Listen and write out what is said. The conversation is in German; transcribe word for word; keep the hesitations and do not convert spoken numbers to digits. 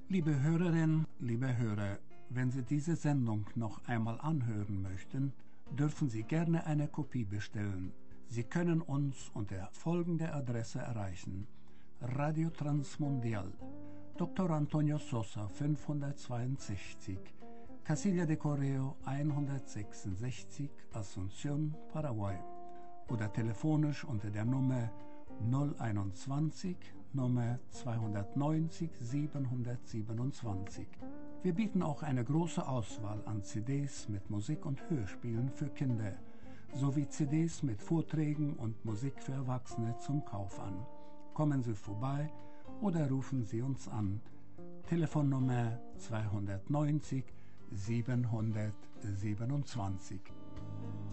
Liebe Hörerinnen, liebe Hörer, wenn Sie diese Sendung noch einmal anhören möchten, dürfen Sie gerne eine Kopie bestellen. Sie können uns unter folgender Adresse erreichen: Radio Transmundial, Doktor Antonio Sosa fünfhundertzweiundsechzig, Casilla de Correo hundertsechsundsechzig, Asunción, Paraguay, oder telefonisch unter der Nummer null einundzwanzig, Nummer zweihundertneunzig siebenhundertsiebenundzwanzig. Wir bieten auch eine große Auswahl an C Ds mit Musik und Hörspielen für Kinder, sowie C Ds mit Vorträgen und Musik für Erwachsene zum Kauf an. Kommen Sie vorbei oder rufen Sie uns an. Telefonnummer zweihundertneunzig siebenhundertsiebenundzwanzig.